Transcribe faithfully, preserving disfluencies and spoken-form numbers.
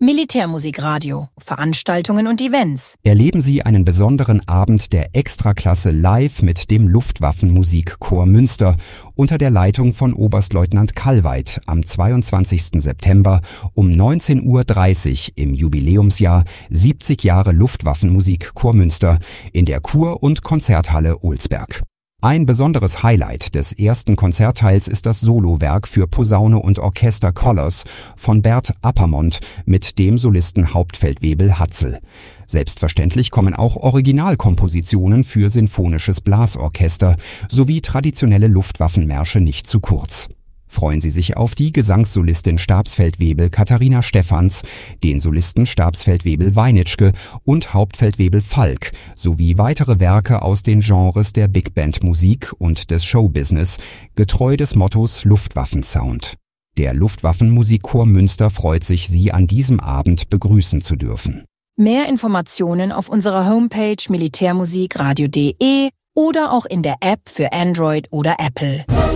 Militärmusikradio, Veranstaltungen und Events. Erleben Sie einen besonderen Abend der Extraklasse live mit dem Luftwaffenmusikchor Münster unter der Leitung von Oberstleutnant Kallweit am zweiundzwanzigsten September um neunzehn Uhr dreißig im Jubiläumsjahr siebzig Jahre Luftwaffenmusikchor Münster in der Kur- und Konzerthalle Olsberg. Ein besonderes Highlight des ersten Konzertteils ist das Solowerk für Posaune und Orchester Colors von Bert Appermont mit dem Solisten Hauptfeldwebel Hatzel. Selbstverständlich kommen auch Originalkompositionen für sinfonisches Blasorchester sowie traditionelle Luftwaffenmärsche nicht zu kurz. Freuen Sie sich auf die Gesangssolistin Stabsfeldwebel Katharina Stephans, den Solisten Stabsfeldwebel Weinitschke und Hauptfeldwebel Falk sowie weitere Werke aus den Genres der Big Band Musik und des Showbusiness, getreu des Mottos Luftwaffensound. Der Luftwaffenmusikchor Münster freut sich, Sie an diesem Abend begrüßen zu dürfen. Mehr Informationen auf unserer Homepage militärmusikradio punkt de oder auch in der App für Android oder Apple.